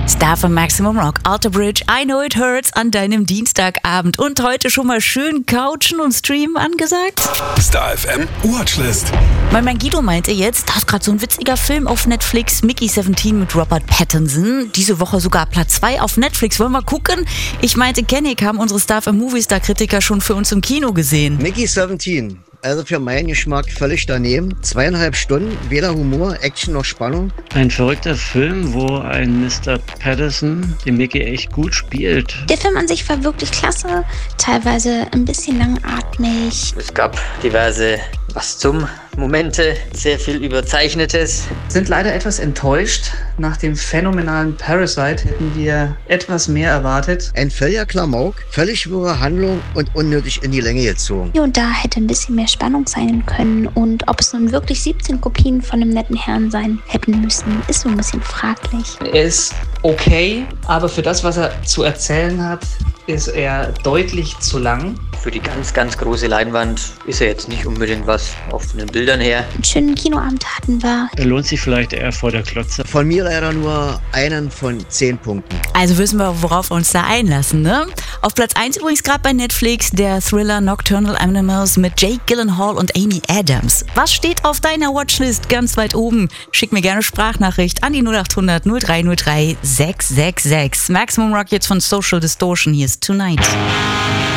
Star von Maximum Rock, Alter Bridge, I Know It Hurts an deinem Dienstagabend. Und heute schon mal schön couchen und streamen angesagt? Star FM Watchlist. Mein Guido meinte jetzt, da ist gerade so ein witziger Film auf Netflix, Mickey 17 mit Robert Pattinson. Diese Woche sogar Platz 2 auf Netflix. Wollen wir mal gucken? Ich meinte, Kennick haben unsere Star FM Movie-Star Kritiker schon für uns im Kino gesehen. Mickey 17. Also für meinen Geschmack völlig daneben. 2,5 Stunden, weder Humor, Action noch Spannung. Ein verrückter Film, wo ein Mr. Pattinson den Mickey echt gut spielt. Der Film an sich war wirklich klasse, teilweise ein bisschen langatmig. Es gab diverse Momente, sehr viel Überzeichnetes. Sind leider etwas enttäuscht. Nach dem phänomenalen Parasite hätten wir etwas mehr erwartet. Ein völliger Klamauk, völlig wirre Handlung und unnötig in die Länge gezogen. Hier und da hätte ein bisschen mehr Spannung sein können. Und ob es nun wirklich 17 Kopien von dem netten Herrn sein hätten müssen, ist so ein bisschen fraglich. Er ist okay, aber für das, was er zu erzählen hat, ist er deutlich zu lang. Für die ganz große Leinwand ist er jetzt nicht unbedingt was auf den Bildern her. Einen schönen Kinoabend hatten wir. Er lohnt sich vielleicht eher vor der Klotze. Von mir leider nur einen von 10 Punkten. Also wissen wir, worauf wir uns da einlassen, ne? Auf Platz 1 übrigens gerade bei Netflix der Thriller Nocturnal Animals mit Jake Gyllenhaal und Amy Adams. Was steht auf deiner Watchlist ganz weit oben? Schick mir gerne Sprachnachricht an die 0800 0303 666. Maximum Rock jetzt von Social Distortion. Hier ist Tonight.